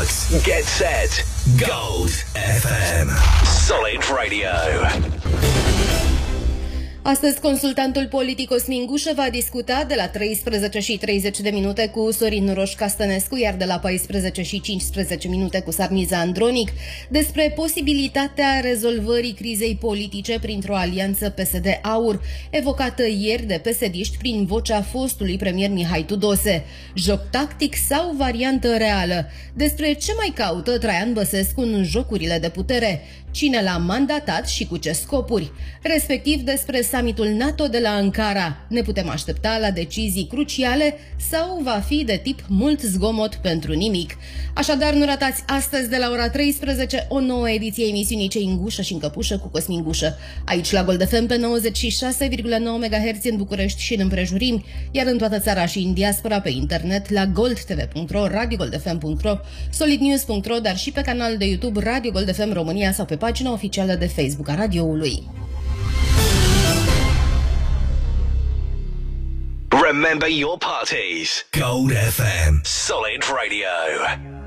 Relax, get set, Gold FM. Solid Radio. Astăzi, consultantul politic Cosmin Gușă va discuta de la 13:30 cu Sorin Roș Castănescu, iar de la 14:15 cu Sarniza Andronic, despre posibilitatea rezolvării crizei politice printr-o alianță PSD-AUR, evocată ieri de PSD-iști prin vocea fostului premier Mihai Tudose. Joc tactic sau variantă reală? Despre ce mai caută Traian Băsescu în jocurile de putere? Cine l-a mandatat și cu ce scopuri? Respectiv despre summitul NATO de la Ankara. Ne putem aștepta la decizii cruciale sau va fi de tip mult zgomot pentru nimic? Așadar, nu ratați astăzi de la ora 13 o nouă ediție emisiunii Cei în gușă și în căpușă cu Cosmin Gușă. Aici la Gold FM pe 96,9 MHz în București și în împrejurimi, iar în toată țara și în diaspora pe internet la goldtv.ro, radiogoldfm.ro, solidnews.ro, dar și pe canalul de YouTube Radio Gold FM România sau pe pagina oficială de Facebook a radioului. Remember your parties. Gold FM. Solid Radio.